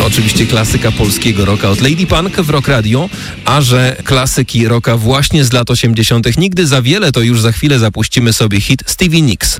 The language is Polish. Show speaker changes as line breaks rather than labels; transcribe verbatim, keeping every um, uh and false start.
oczywiście klasyka polskiego rocka od Lady Punk w Rock Radio, a że klasyki rocka właśnie z lat osiemdziesiątych nigdy za wiele, to już za chwilę zapuścimy sobie hit Stevie Nicks.